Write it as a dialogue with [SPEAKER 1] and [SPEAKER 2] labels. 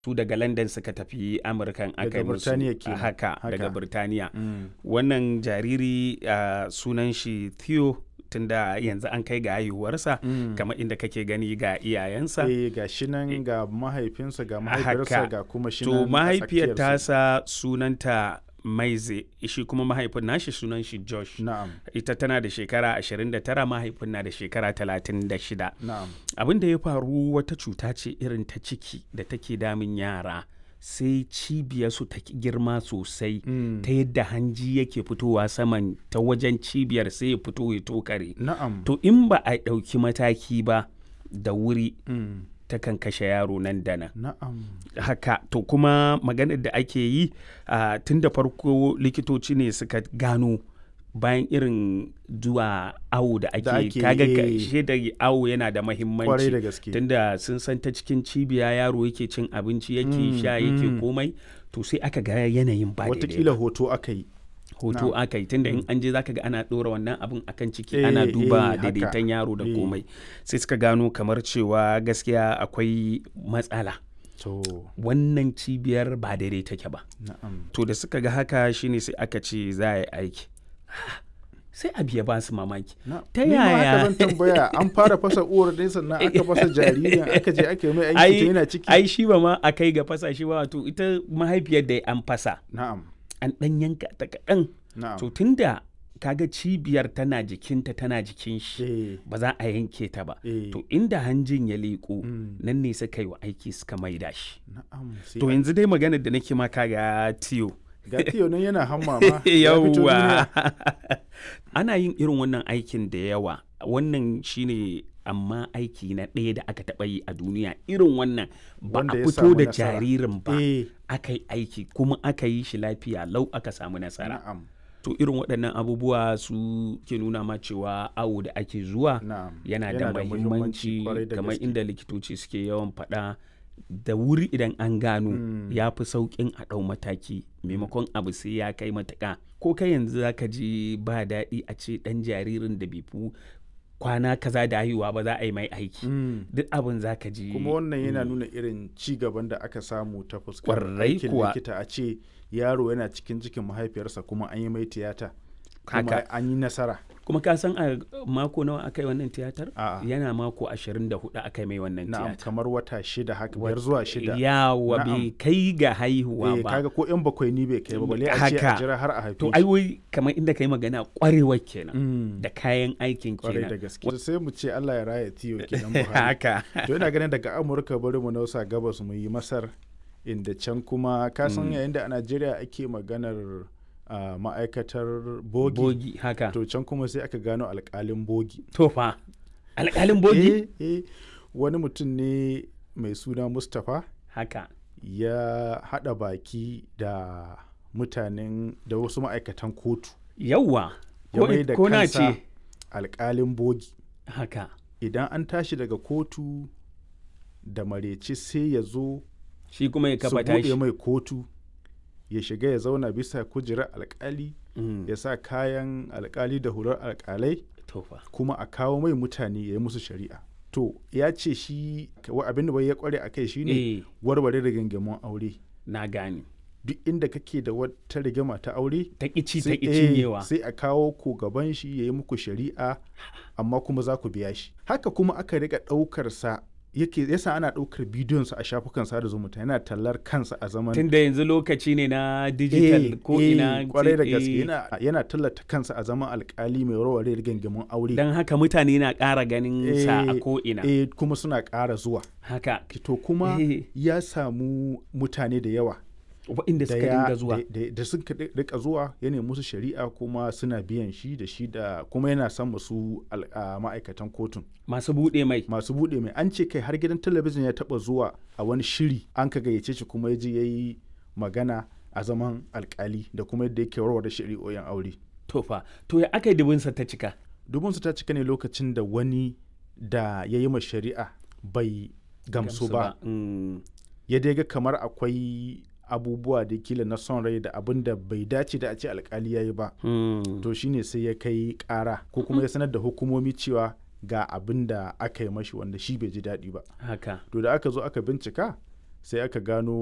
[SPEAKER 1] su daga London suka tafi Amurkan aka yi musu
[SPEAKER 2] Birtaniya kenan.
[SPEAKER 1] haka daga
[SPEAKER 2] Haka.
[SPEAKER 1] Birtaniya. Wannan jariri sunan shi Theo, tunda yanzu an kai ga haihuwarsa kamar inda kake gani ga iyayensa.
[SPEAKER 2] Ga shi nan ga mahaifinsa ga mahaifiyarsa
[SPEAKER 1] Haka.
[SPEAKER 2] ga kuma shi
[SPEAKER 1] To
[SPEAKER 2] nan a
[SPEAKER 1] mahaifiyar
[SPEAKER 2] tsakiyarsu.
[SPEAKER 1] tasa sunanta Maize, shi kuma mahaifin nashi sunan shi Josh.
[SPEAKER 2] Na'am.
[SPEAKER 1] Ita tana da shekara 29, mahaifin na da shekara 36.
[SPEAKER 2] Na'am.
[SPEAKER 1] Abin da ya faru wata cuta ce irin ta ciki da take damun yara, sai cibiyarsu ta girma sosai ta yadda hanji yake fitowa saman ta wajen cibiyar sai ya fito ya tokare.
[SPEAKER 2] Na'am.
[SPEAKER 1] To in ba a ɗauki mataki ba da wuri takan kashe yaro nan da nan.
[SPEAKER 2] Na'am.
[SPEAKER 1] Haka to kuma maganar da ake yi tun da farko likitoci ne suka gano bayan irin zuwa awo da ake kaga da awo yana da
[SPEAKER 2] Kwarai da
[SPEAKER 1] mahimmanci
[SPEAKER 2] gaske.
[SPEAKER 1] tunda sun san ta cikin cibiya yaro yake cin abinci yake sha yake komai, to sai aka ga yanayin ba daidai
[SPEAKER 2] Watakila
[SPEAKER 1] ba.
[SPEAKER 2] hoto aka yi.
[SPEAKER 1] Hoto aka yi tunda in an je zaka ga ana ɗora wannan abin akan ciki ana duba
[SPEAKER 2] haka.
[SPEAKER 1] daidaiton yaro da komai, sai suka gano kamar cewa gaskiya akwai matsala,
[SPEAKER 2] To.
[SPEAKER 1] wannan cibiyar ba daidai take ba.
[SPEAKER 2] Na'am.
[SPEAKER 1] To da suka ga haka shine sai aka ce za a yi aiki. Sai abu ya ba su mamaki. Ta
[SPEAKER 2] Ni ma haka
[SPEAKER 1] yaya?
[SPEAKER 2] zan tambaya an fara fasa uwar ne sannan aka fasa jaririn aka je aka yi mai aiki ta yana ciki.
[SPEAKER 1] Ai shi ba ma a kai ga fasa shi ba, to ita mahaifiyar da an fasa
[SPEAKER 2] Na'am.
[SPEAKER 1] an ɗan yanka ta kaɗan.
[SPEAKER 2] Na'am.
[SPEAKER 1] To tunda kaga cibiyar tana jikinta tana jikin shi
[SPEAKER 2] Eh.
[SPEAKER 1] ba za a yanke ta ba.
[SPEAKER 2] Eh.
[SPEAKER 1] To inda hanjin ya leƙo nan ne suka yi wa aiki suka maida shi.
[SPEAKER 2] Na'am. Sai
[SPEAKER 1] To yanzu dai maganar da nake ma kaga Tiyo.
[SPEAKER 2] ga Tiyo nan yana hamma ma. Ya fito
[SPEAKER 1] Yawwa.
[SPEAKER 2] duniya.
[SPEAKER 1] Ana yin irin wannan aikin da yawa. Wannan shine amma aiki na ɗaya da aka taɓa yi a duniya irin wannan ba
[SPEAKER 2] Wanda
[SPEAKER 1] a
[SPEAKER 2] ya
[SPEAKER 1] fito
[SPEAKER 2] samu
[SPEAKER 1] da
[SPEAKER 2] nasara.
[SPEAKER 1] jaririn ba,
[SPEAKER 2] Eh.
[SPEAKER 1] aka yi aiki kuma aka yi shi lafiya lau aka samu nasara.
[SPEAKER 2] Na'am.
[SPEAKER 1] To irin waɗannan abubuwa su ke nuna ma cewa awo da ake zuwa
[SPEAKER 2] Na'am.
[SPEAKER 1] yana da mahimmanci
[SPEAKER 2] kwarai da
[SPEAKER 1] kamar
[SPEAKER 2] gaske.
[SPEAKER 1] inda likitoci suke yawan faɗa, da wuri idan an gano ya fi sauƙin a ɗau mataki maimakon abu sai ya kai matuƙa. Ko kai yanzu za ka ji ba daɗi a ce ɗan jaririn da bai fi kwana kaza da haihuwa ba za a yi mai aiki. Duk abin za ka ji.
[SPEAKER 2] Kuma wannan yana nuna irin ci gaban da aka samu ta fuskar
[SPEAKER 1] Kwarai
[SPEAKER 2] aikin
[SPEAKER 1] kuwa.
[SPEAKER 2] likita, a ce yaro yana cikin cikin mahaifiyarsa kuma an yi mai tiyata. Kuma
[SPEAKER 1] Haka.
[SPEAKER 2] an yi nasara.
[SPEAKER 1] Kuma ka san a mako nawa aka yi wannan tiyatar?
[SPEAKER 2] A'a.
[SPEAKER 1] Yana mako 24 aka yi mai wannan
[SPEAKER 2] Na'am,
[SPEAKER 1] tiyatar.
[SPEAKER 2] kamar wata 6 haka, 5 zuwa 6.
[SPEAKER 1] Yawa
[SPEAKER 2] Na'am.
[SPEAKER 1] bai kai ga haihuwa
[SPEAKER 2] Eh,
[SPEAKER 1] ba.
[SPEAKER 2] kaga ko yan bakwai ni bai kai ba, balle a ce
[SPEAKER 1] Haka.
[SPEAKER 2] a jira har a haife
[SPEAKER 1] To
[SPEAKER 2] shi.
[SPEAKER 1] ai wai kamar inda kai magana kwarewar kenan
[SPEAKER 2] Mm.
[SPEAKER 1] da kayan aikin
[SPEAKER 2] Kwarai da
[SPEAKER 1] kenan.
[SPEAKER 2] gaske. Sai mu ce Allah ya raya Tiyo kenan Buhari.
[SPEAKER 1] Haka.
[SPEAKER 2] To ina ganin daga Amurka bari mu nausa gabas mu yi Masar, inda can kuma ka san yayin da a Najeriya ake maganar ma'aikatar bogi.
[SPEAKER 1] Bogi haka.
[SPEAKER 2] To can kuma sai aka gano alƙalin bogi.
[SPEAKER 1] To fa alƙalin bogi?
[SPEAKER 2] Wani mutum ne mai suna Mustapha
[SPEAKER 1] Haka.
[SPEAKER 2] ya haɗa baki da mutanen da wasu ma'aikatan kotu.
[SPEAKER 1] Yawwa.
[SPEAKER 2] Ya mai da
[SPEAKER 1] Ko na
[SPEAKER 2] kansa
[SPEAKER 1] ce.
[SPEAKER 2] alƙalin bogi.
[SPEAKER 1] Haka.
[SPEAKER 2] Idan an tashi daga kotu da mareci sai ya zo
[SPEAKER 1] Shi kuma ya
[SPEAKER 2] su
[SPEAKER 1] kafa tashi.
[SPEAKER 2] buɗe mai kotu, ya shiga ya zauna bisa kujerar alƙali, ya sa kayan alƙali da hular alƙalai,
[SPEAKER 1] To fa.
[SPEAKER 2] kuma a kawo mai mutane ya yi musu shari'a. To ya ce shi abin da bai ya kware a kai shine
[SPEAKER 1] Eh.
[SPEAKER 2] warware rigingimun aure.
[SPEAKER 1] Na gane.
[SPEAKER 2] Duk inda kake da wata rigima ta aure,
[SPEAKER 1] Ta ƙici ta
[SPEAKER 2] sai
[SPEAKER 1] cinyewa.
[SPEAKER 2] sai a kawo ku gaban shi ya yi muku shari'a, amma kuma za ku biya shi. Haka kuma aka riƙa ɗaukar sa, yasa ana ɗaukar bidiyon sa a shafukan sada zumunta, yana tallar kansa a zaman
[SPEAKER 1] Tunda yanzu lokaci ne na digital ko ina.
[SPEAKER 2] kwarai da gaske yana tallata kansa a zaman alkali mai warware rigingimun aure.
[SPEAKER 1] Don haka mutane na ƙara ganin sa a ko ina.
[SPEAKER 2] Kuma suna ƙara zuwa.
[SPEAKER 1] Haka.
[SPEAKER 2] To kuma ya samu mutane da yawa
[SPEAKER 1] waɗanda suka dinga zuwa
[SPEAKER 2] da suka rika zuwa, ya nemi musu shari'a kuma suna biyan shi da kuma yana son musu ma'aikatan kotun
[SPEAKER 1] masu buɗe
[SPEAKER 2] mai an ce kai har gidan talabijin ya taɓa zuwa a wani shiri, an ka gayyace shi kuma ya je ya yi magana a zaman alkali da kuma yadda yake warware shari'o'in aure.
[SPEAKER 1] To fa, to ya aka yi dubinsa ta cika?
[SPEAKER 2] Dubinsa ta cika ne lokacin da wani da ya yi ma shari'a bai gamsu ba. Ya dai ga kamar akwai abubuwa da kila na son rai da abin da bai dace da a ce alkali ya yi ba. To shine sai ya kai ƙara ko kuma ya sanar da hukumomi cewa ga abin da aka yi mashi wanda shi bai ji daɗi ba.
[SPEAKER 1] Haka.
[SPEAKER 2] To da aka zo aka bincika sai aka gano